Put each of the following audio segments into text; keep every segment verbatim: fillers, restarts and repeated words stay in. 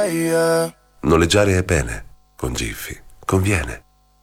yeah. Noleggiare è bene, con Jiffy conviene.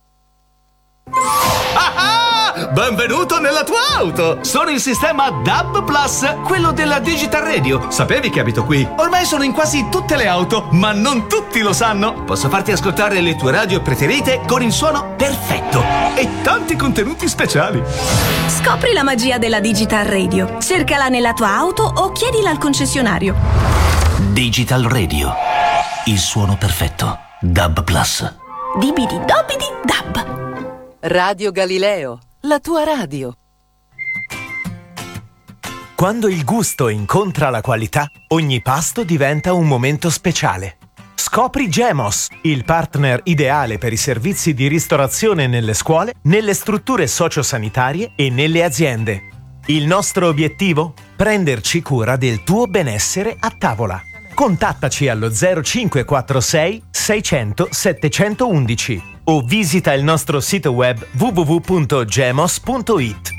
Benvenuto nella tua auto! Sono il sistema D A B Plus, quello della Digital Radio. Sapevi che abito qui? Ormai sono in quasi tutte le auto, ma non tutti lo sanno. Posso farti ascoltare le tue radio preferite con il suono perfetto e tanti contenuti speciali. Scopri la magia della Digital Radio. Cercala nella tua auto o chiedila al concessionario. Digital Radio, il suono perfetto. D A B Plus. Dibidi dobidi D A B. Radio Galileo, la tua radio. Quando il gusto incontra la qualità, ogni pasto diventa un momento speciale. Scopri Gemos, il partner ideale per i servizi di ristorazione nelle scuole, nelle strutture sociosanitarie e nelle aziende. Il nostro obiettivo? Prenderci cura del tuo benessere a tavola. Contattaci allo zero cinque quattro sei seicento settecentoundici o visita il nostro sito web w w w punto gemos punto i t.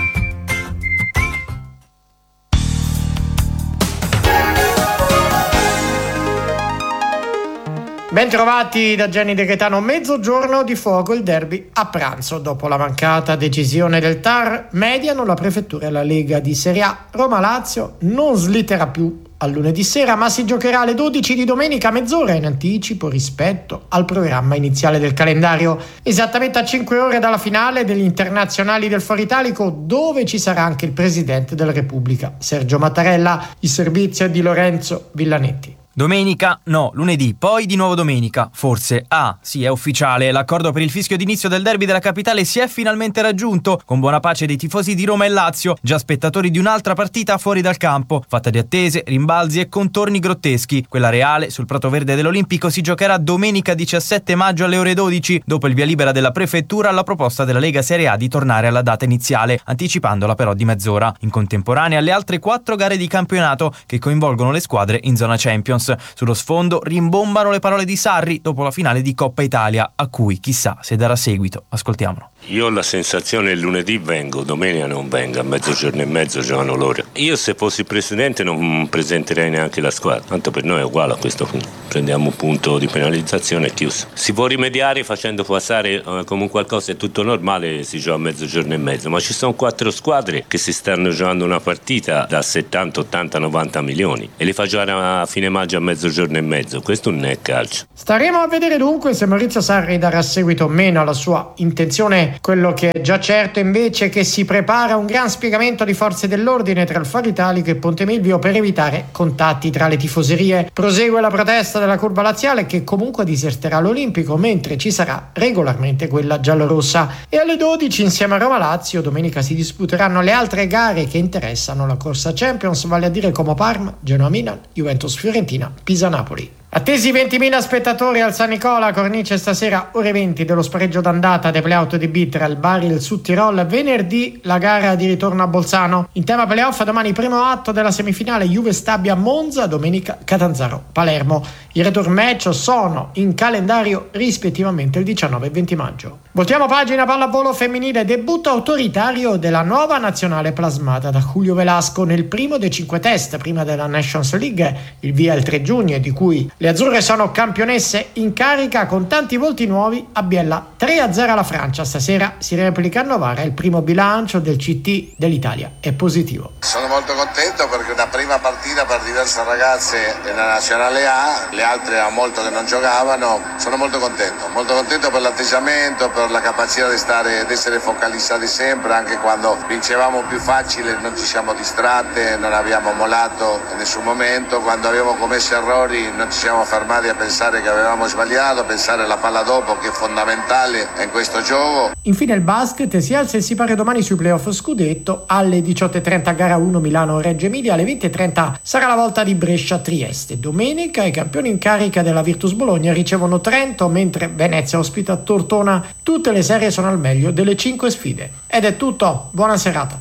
Bentrovati da Gianni De Gaetano. Mezzogiorno di fuoco il derby a pranzo. Dopo la mancata decisione del T A R, mediano la prefettura e la Lega di Serie A. Roma-Lazio non slitterà più al lunedì sera, ma si giocherà alle dodici di domenica, mezz'ora in anticipo rispetto al programma iniziale del calendario. Esattamente a cinque ore dalla finale degli internazionali del Foro Italico, dove ci sarà anche il Presidente della Repubblica, Sergio Mattarella. Il servizio è di Lorenzo Villanetti. Domenica? No, lunedì, poi di nuovo domenica. Forse. Ah, sì, è ufficiale. L'accordo per il fischio d'inizio del derby della capitale si è finalmente raggiunto, con buona pace dei tifosi di Roma e Lazio, già spettatori di un'altra partita fuori dal campo, fatta di attese, rimbalzi e contorni grotteschi. Quella reale, sul prato verde dell'Olimpico, si giocherà domenica diciassette maggio alle ore dodici, dopo il via libera della prefettura alla proposta della Lega Serie A di tornare alla data iniziale, anticipandola però di mezz'ora, in contemporanea alle altre quattro gare di campionato che coinvolgono le squadre in zona Champions. Sullo sfondo rimbombano le parole di Sarri dopo la finale di Coppa Italia, a cui chissà se darà seguito. Ascoltiamolo. Io ho la sensazione che lunedì vengo, domenica non vengo, a mezzogiorno e mezzo giocano loro. Io se fossi presidente non presenterei neanche la squadra, tanto per noi è uguale a questo punto. Prendiamo un punto di penalizzazione e chiuso. Si può rimediare facendo passare eh, come qualcosa, è tutto normale, si gioca a mezzogiorno e mezzo, ma ci sono quattro squadre che si stanno giocando una partita da settanta, ottanta, novanta milioni e li fa giocare a fine maggio a mezzogiorno e mezzo. Questo non è calcio. Staremo a vedere dunque se Maurizio Sarri darà seguito o meno alla sua intenzione. Quello che è già certo invece è che si prepara un gran spiegamento di forze dell'ordine tra il Foro Italico e Ponte Milvio per evitare contatti tra le tifoserie. Prosegue la protesta della curva laziale, che comunque diserterà l'Olimpico, mentre ci sarà regolarmente quella giallorossa. E alle dodici insieme a Roma-Lazio domenica si disputeranno le altre gare che interessano la corsa Champions, vale a dire Como Parma, Genoa-Milan, Juventus-Fiorentina, Pisa-Napoli. Attesi ventimila spettatori al San Nicola, cornice stasera ore venti dello spareggio d'andata dei playout di B tra il Bari e il Südtirol, venerdì la gara di ritorno a Bolzano. In tema playoff domani primo atto della semifinale Juve Stabia Monza, domenica Catanzaro Palermo. I return match sono in calendario rispettivamente il diciannove e venti maggio. Voltiamo pagina pallavolo femminile, debutto autoritario della nuova nazionale plasmata da Julio Velasco nel primo dei cinque test prima della Nations League, il via il tre giugno, di cui le azzurre sono campionesse in carica con tanti volti nuovi. A Biella tre a zero alla Francia. Stasera si replica a Novara. Il primo bilancio del C T dell'Italia è positivo. Sono molto contento perché è una prima partita per diverse ragazze della Nazionale A, le altre ha molto che non giocavano. Sono molto contento, molto contento per l'atteggiamento, per la capacità di stare, di essere focalizzati sempre, anche quando vincevamo più facile non ci siamo distratte, non abbiamo mollato in nessun momento, quando abbiamo commesso errori non ci siamo fermati a pensare che avevamo sbagliato, a pensare alla palla dopo, che è fondamentale in questo gioco. Infine il basket si alza e si pare domani sui playoff scudetto. Alle diciotto e trenta gara uno Milano-Reggio Emilia, alle venti e trenta sarà la volta di Brescia-Trieste. Domenica i campioni in carica della Virtus Bologna ricevono Trento, mentre Venezia ospita Tortona. Tutte le serie sono al meglio delle cinque sfide. Ed è tutto, buona serata.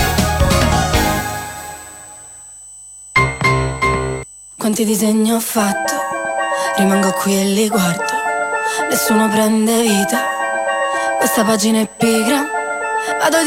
Quanti disegni ho fatto, rimango qui e li guardo, nessuno prende vita, questa pagina è pigra, vado